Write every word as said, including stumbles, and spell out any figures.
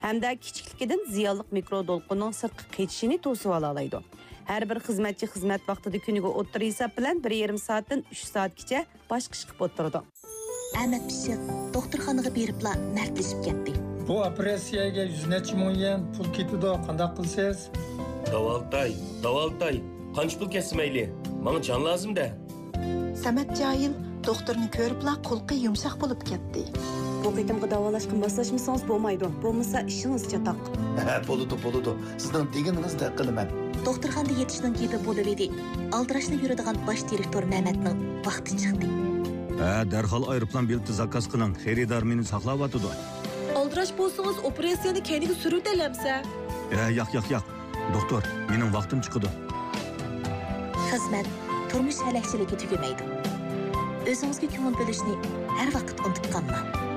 hamda kichikligidan ziyonli mikrodolqinning sirtqi qechishini to'sib olaydi. Har bir xizmatchi xizmat vaqtida kuniga o'ttir hisob bilan bir yarim soatdan uch soatgacha boshqa ish qilib o'tiradi. Ahmad Pishiq doktorxonaga beribla mardlashib ketdi. Bu operatsiyaga yuz necha ming yen pul ketadi, qanday qilsiz? Davaltay, davaltay. Qancha pul kesmayli? Menga jon lazım-da. Samat Joyil doktorni ko'ribla qulqi yumshoq bo'lib ketdi. Bu qitimga davolashga moslashmasangiz bo'lmaydi. Bo'lmasa ishingiz chatoq. Ha, bo'ladi, bo'ladi. Sizning deganingizdek qilaman. Doktorxonada yetishning gepi bo'lib edi. Aldirashni yuradigan bosh direktor Mehmetning vaqti chiqdi. Ha, darhol aeroplan bileti zakaz qiling. Xaridor meni saqlayotdi. Aldirash bo'lsangiz operatsiyani keyinga suruvdalamsa. Ha, yo'q, yo'q, yo'q. Doktor, mening vaqtim chiqdi. Xizmat turmush halakchiligi tugamaydi. O'zingizga ko'ngil bo'lishni har vaqt unutib qolmang.